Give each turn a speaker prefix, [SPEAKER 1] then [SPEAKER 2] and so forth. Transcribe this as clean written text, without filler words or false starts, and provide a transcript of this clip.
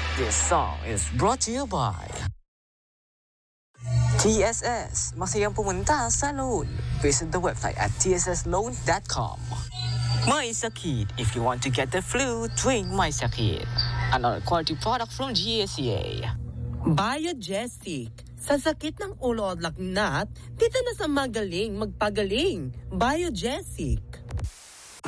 [SPEAKER 1] This song is brought to you by TSS. Masayang pumunta sa loan. Visit the website at tssloan.com. My Sakit. If you want to get the flu, drink My Sakit. Another quality product from GSCA.
[SPEAKER 2] Biogesic. Sa sakit ng ulo at lagnat, dito na sa magaling magpagaling. Biogesic.